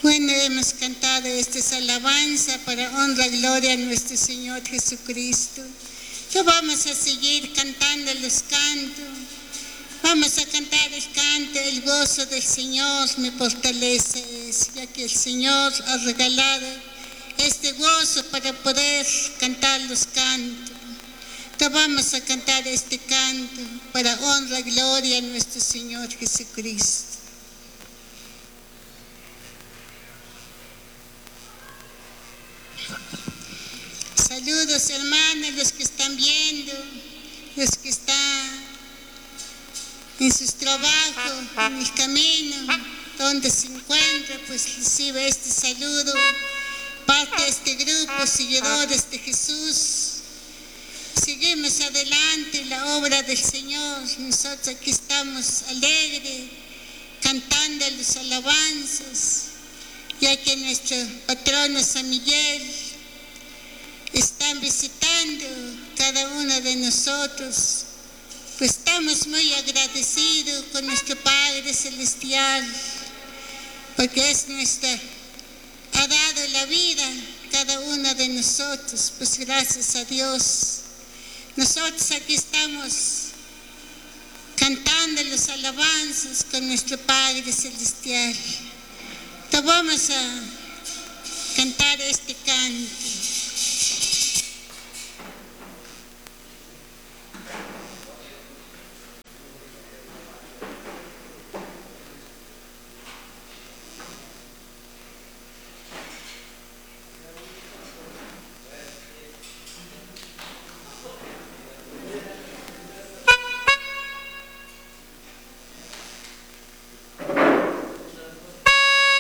Bueno, hemos cantado esta alabanza para honra y gloria a nuestro Señor Jesucristo. Ya vamos a seguir cantando los cantos. Vamos a cantar el canto, el gozo del Señor me fortalece, ya que el Señor ha regalado este gozo para poder cantar los cantos. Ya vamos a cantar este canto para honra y gloria a nuestro Señor Jesucristo. Saludos, hermanos, los que están viendo, los que están en sus trabajos, en el camino, donde se encuentra, pues recibe este saludo, parte de este grupo, seguidores de Jesús. Seguimos adelante en la obra del Señor. Nosotros aquí estamos alegres, cantando las alabanzas, ya que nuestro patrono San Miguel están visitando cada uno de nosotros. Pues estamos muy agradecidos con nuestro Padre Celestial, porque ha dado la vida a cada uno de nosotros. Pues gracias a Dios. Nosotros aquí estamos cantando las alabanzas con nuestro Padre Celestial. Entonces vamos a cantar este canto.